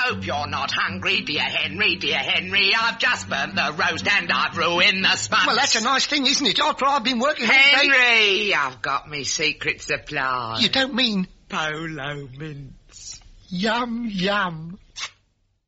hope you're not hungry, dear Henry, dear Henry. I've just burnt the roast and I've ruined the sponge. Well, that's a nice thing, isn't it? After I've been working all day... Henry, I've got me secret supply. You don't mean... Polo mints. Yum, yum.